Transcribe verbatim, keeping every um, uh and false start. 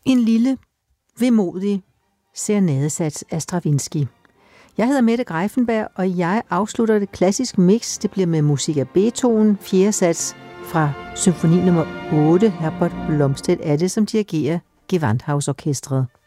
En lille, vemodig serenadesats af Stravinsky. Jeg hedder Mette Greiffenberg, og jeg afslutter det klassiske mix. Det bliver med musik af Beethoven, fjerde sats fra symfoni nummer otte. Herbert Blomstedt er det, som dirigerer Gewandhausorkestret.